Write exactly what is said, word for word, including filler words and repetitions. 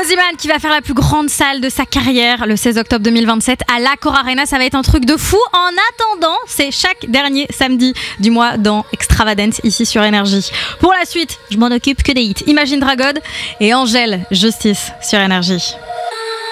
Oziman qui va faire la plus grande salle de sa carrière le seize octobre deux mille vingt-sept à l'Accor Arena. Ça va être un truc de fou. En attendant, c'est chaque dernier samedi du mois dans Extravadance ici sur Énergie. Pour la suite, je m'en occupe que des hits. Imagine Dragon et Angèle Justice sur Énergie.